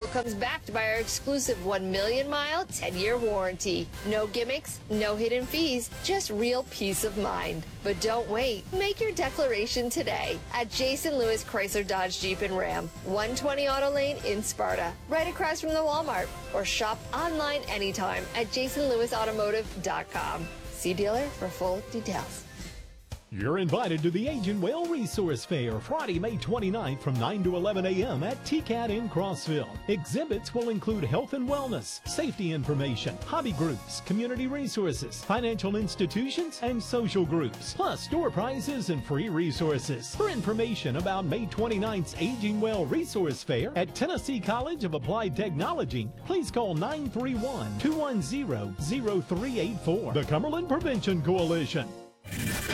comes backed by our exclusive 1 million mile, 10-year warranty. No gimmicks, no hidden fees, just real peace of mind. But don't wait. Make your declaration today at Jason Lewis Chrysler Dodge Jeep and Ram, 120 Auto Lane in Sparta, right across from the Walmart, or shop online anytime at jasonlewisautomotive.com. See dealer for full details. You're invited to the Aging Well Resource Fair Friday, May 29th from 9 to 11 a.m. at TCAT in Crossville. Exhibits will include health and wellness, safety information, hobby groups, community resources, financial institutions, and social groups, plus door prizes and free resources. For information about May 29th's Aging Well Resource Fair at Tennessee College of Applied Technology, please call 931-210-0384. The Cumberland Prevention Coalition.